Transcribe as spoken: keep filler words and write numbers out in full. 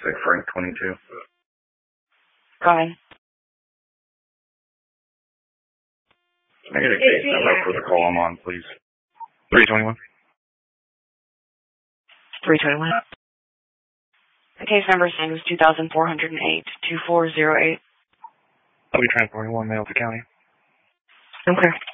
Say Frank twenty-two. Go ahead. Can I get a case number for the call I'm on, please? three twenty-one. three twenty-one. The case number is was two thousand four hundred eight, two four zero eight. I'll be transporting one mail to county. Okay.